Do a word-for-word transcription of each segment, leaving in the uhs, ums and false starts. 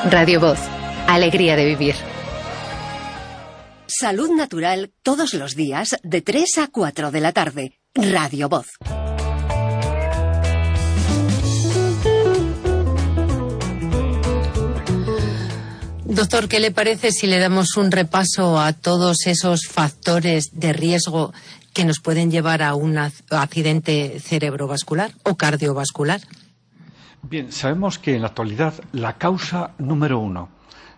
Radio Voz. Alegría de vivir. Salud Natural todos los días de tres a cuatro de la tarde. Radio Voz. Doctor, ¿qué le parece si le damos un repaso a todos esos factores de riesgo que nos pueden llevar a un accidente cerebrovascular o cardiovascular? Bien, sabemos que en la actualidad la causa número uno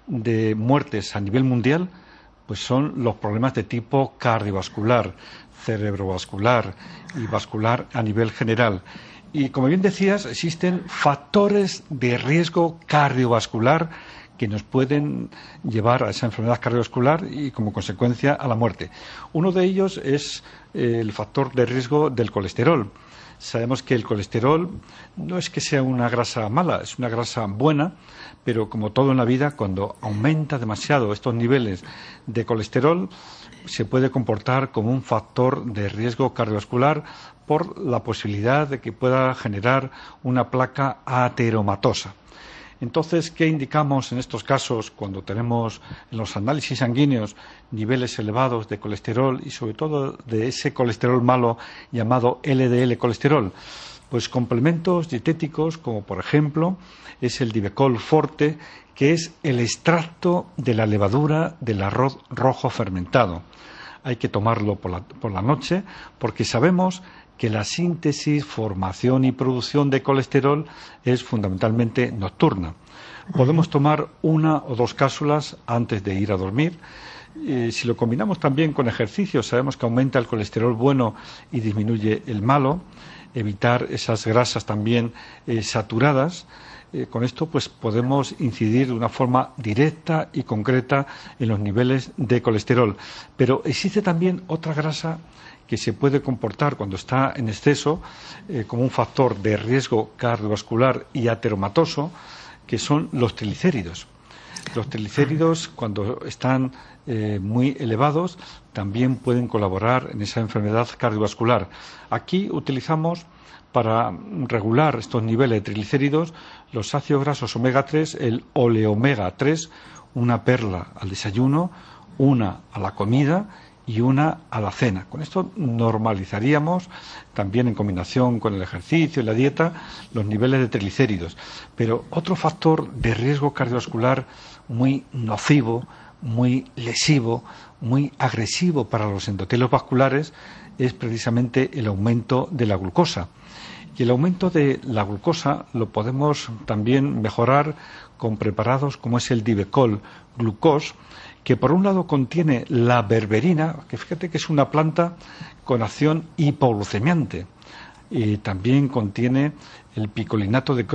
de muertes a nivel mundial pues son los problemas de tipo cardiovascular, cerebrovascular y vascular a nivel general. Y como bien decías, existen factores de riesgo cardiovascular que nos pueden llevar a esa enfermedad cardiovascular y como consecuencia a la muerte. Uno de ellos es el factor de riesgo del colesterol. Sabemos que el colesterol no es que sea una grasa mala, es una grasa buena, pero como todo en la vida, cuando aumenta demasiado estos niveles de colesterol, se puede comportar como un factor de riesgo cardiovascular por la posibilidad de que pueda generar una placa ateromatosa. Entonces, ¿qué indicamos en estos casos cuando tenemos en los análisis sanguíneos niveles elevados de colesterol y sobre todo de ese colesterol malo llamado L D L colesterol? Pues complementos dietéticos como por ejemplo es el Divecol Forte, que es el extracto de la levadura del arroz rojo fermentado. Hay que tomarlo por la, por la noche porque sabemos que la síntesis, formación y producción de colesterol es fundamentalmente nocturna. Podemos tomar una o dos cápsulas antes de ir a dormir. Eh, si lo combinamos también con ejercicio, sabemos que aumenta el colesterol bueno y disminuye el malo. Evitar esas grasas también eh, saturadas. Eh, con esto pues podemos incidir de una forma directa y concreta en los niveles de colesterol. Pero existe también otra grasa que se puede comportar cuando está en exceso eh, como un factor de riesgo cardiovascular y ateromatoso, que son los triglicéridos. Los triglicéridos, cuando están eh, muy elevados, también pueden colaborar en esa enfermedad cardiovascular. Aquí utilizamos para regular estos niveles de triglicéridos los ácidos grasos omega tres, el oleomega tres, una perla al desayuno, una a la comida y una a la cena. Con esto normalizaríamos, también en combinación con el ejercicio y la dieta, los niveles de triglicéridos. Pero otro factor de riesgo cardiovascular muy nocivo, muy lesivo, muy agresivo para los endotelios vasculares es precisamente el aumento de la glucosa. Y el aumento de la glucosa lo podemos también mejorar con preparados como es el Divecol Glucose, que por un lado contiene la berberina, que fíjate que es una planta con acción hipoglucemiante, y también contiene el picolinato de